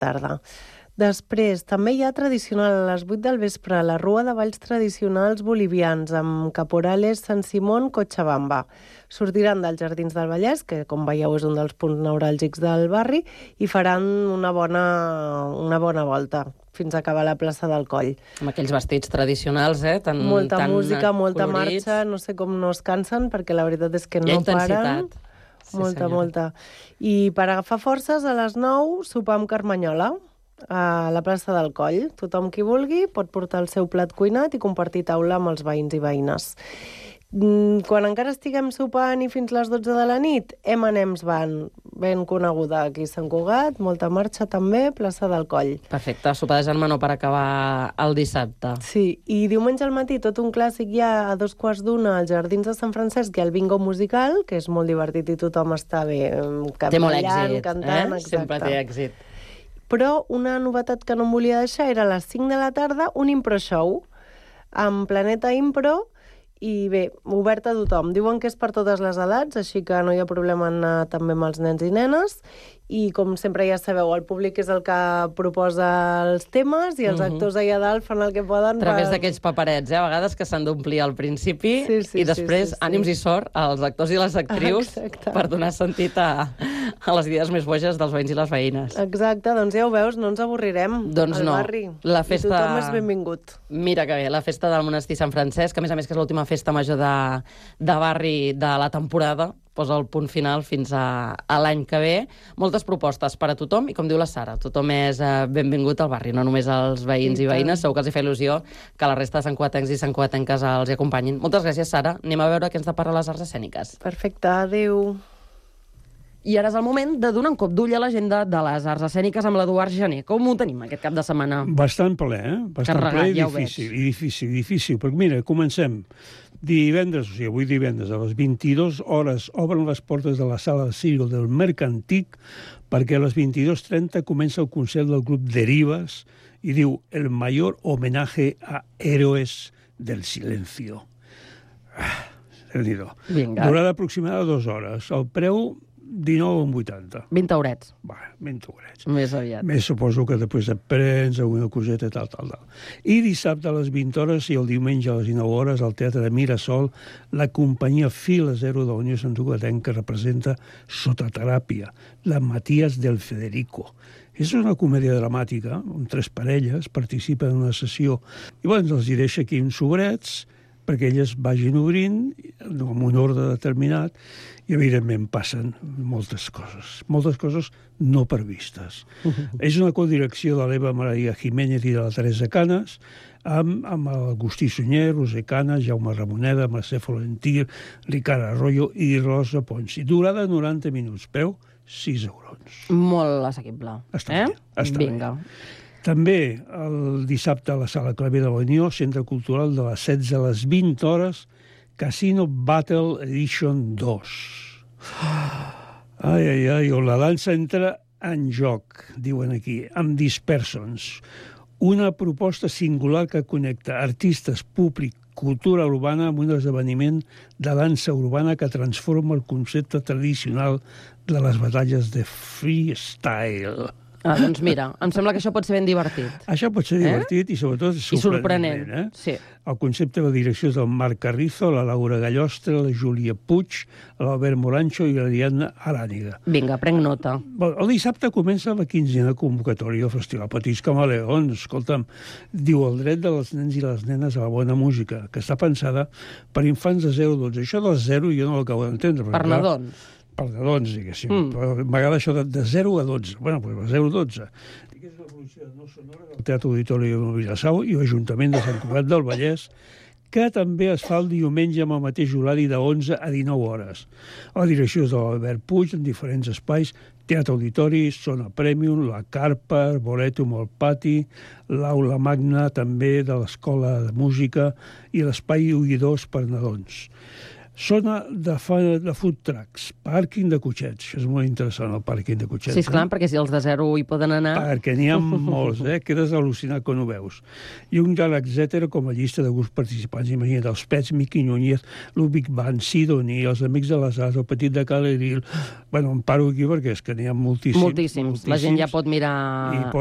tarda. Després, també hi ha tradicional a les 8 del vespre la Rua de Balls Tradicionals Bolivians amb Caporales San Simón Cochabamba. Sortiran dels Jardins del Vallès, que com veieu és un dels punts neuràlgics del barri, i faran una bona volta fins a acabar la plaça del Coll. Amb aquells vestits tradicionals, tan molta música, molta colorits. marxa, no sé com no es cansen, perquè la veritat és que no paren. Sí, molta. I per agafar forces, a les 9, sopar amb carmanyola a la plaça del Coll. Tothom qui vulgui pot portar el seu plat cuinat i compartir taula amb els veïns i veïnes. Quan encara estiguem sopant i fins les 12 de la nit, M&M's van, ben coneguda aquí a Sant Cugat, molta marxa també, plaça del Coll. Perfecte, sopar de germanor per acabar el dissabte. Sí, i diumenge al matí tot un clàssic ja a 2:15 als Jardins de Sant Francesc i el bingo musical, que és molt divertit i tothom està bé té molt èxit, cantant. Sempre té èxit. Però una novetat que no em volia deixar era a les 5 de la tarda un impro show amb Planeta Impro i bé, obert a tothom. Diuen que és per totes les edats, així que no hi ha problema en anar també amb els nens i nenes. I com sempre ja sabeu, el públic és el que proposa els temes i els actors allà dalt fan el que poden. A través d'aquells paperets, a vegades que s'han d'omplir al principi i després ànims i sort als actors i les actrius per donar sentit a les idees més boges dels veïns i les veïnes. Exacte, doncs ja ho veus, no ens avorrirem al barri. La festa... I tothom és benvingut. Mira que bé, la festa del Monestir Sant Francesc, que a més que és l'última festa major de barri de la temporada, posa el punt final fins a l'any que ve. Moltes propostes per a tothom i, com diu la Sara, tothom és benvingut al barri, no només els veïns i veïnes. Segur que els hi fa il·lusió que la resta de santcugatencs i santcugatenques els hi acompanyin. Moltes gràcies, Sara. Anem a veure què ens depara les arts escèniques. Perfecte, adéu. I ara és el moment de donar un cop d'ull a l'agenda de les arts escèniques amb l'Eduard Gené. Com ho tenim aquest cap de setmana? Bastant ple, Bastant ple i difícil. Perquè mira, comencem. Divendres, o sigui, avui divendres, a les 22 hores obren les portes de la sala de Circo del Mercantic perquè a les 22:30 comença el concert del grup Derivas i diu el mayor homenaje a héroes del silencio. Durada aproximada 2 hores. El preu 19,80. 20 eurets. 20 eurets. Més aviat. Més suposo que després et prens alguna coseta, tal. I dissabte a les 20 hores i el diumenge a les 19 hores al Teatre de Mirasol la companyia Fila Zero de la Unió Santcugatenca que representa Sota teràpia, la Matías del Federico. És una comèdia dramàtica on 3 parelles participen en una sessió i els hi deixa aquí uns sobrets perquè elles vagin obrint en un ordre determinat i, evidentment, passen moltes coses no previstes. És una codirecció de l'Eva Maria Jiménez i de la Teresa Canes, amb Agustí Sunyer, Roser Canes, Jaume Ramoneda, Mercè Florentí, Ricard Arroyo i Rosa Ponsi. Durada 90 minuts, preu 6 eurons. Molt assequible. Està bé. Vinga. També el dissabte a la Sala Clavé de la Unió, Centre Cultural de les 16 a les 20 hores, Casino Battle Edition 2. On la dansa entra en joc, diuen aquí, amb Dispersons. Una proposta singular que connecta artistes, públic, cultura urbana amb un esdeveniment de dansa urbana que transforma el concepte tradicional de les batalles de freestyle. Doncs mira, em sembla que això pot ser ben divertit. Això pot ser divertit i sobretot sorprenent. Sí. El concepte de direcció és del Marc Carrizo, la Laura Gallostra, la Júlia Puig, l'Albert Morancho i l'Ariadna Aràniga. Vinga, prenc nota. El dissabte comença la 15a convocatòria del Festival Petits Camaleons. Escolta'm, diu el dret de les nens i les nenes a la bona música, que està pensada per infants de 0 a 12. Això del 0 jo no l'acabo d'entendre. Per nadons. Per nadons, diguéssim. M'agrada això de 0 a 12. Bueno, doncs 0 a 12. És la producció no sonora del Teatre Auditori de Vilassau i l'Ajuntament de Sant Cugat del Vallès, que també es fa el diumenge amb el mateix horari de 11 a 19 hores. La direcció és de l'Albert Puig, en diferents espais, Teatre Auditori, Zona Premium, la Carpa, Arboretum al Pati, l'Aula Magna també de l'Escola de Música i l'Espai Oïdors per nadons. Zona de food trucks, pàrquing de cotxets. Això és molt interessant, el pàrquing de cotxets. Sí, esclar, perquè si els de zero hi poden anar... Perquè n'hi ha molts, quedes al·lucinat quan ho veus. I un galac etcètera com a llista de grups participants. Imagina't, els Pets, Miqui Núñez, l'Ubic Band, Sidoní, els Amics de les Arts, el Petit de Caleril... Bueno, em paro aquí perquè és que n'hi ha moltíssims. Moltíssims. La gent ja pot mirar